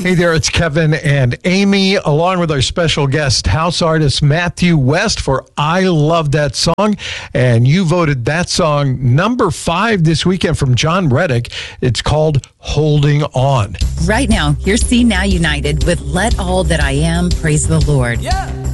Hey there, it's Kevin and Amy, along with our special guest, house artist Matthew West, for I Love That Song. And you voted that song number 5 this weekend from John Reddick. It's called Holding On. Right now, here's See Now United with Let All That I Am Praise the Lord. Yeah.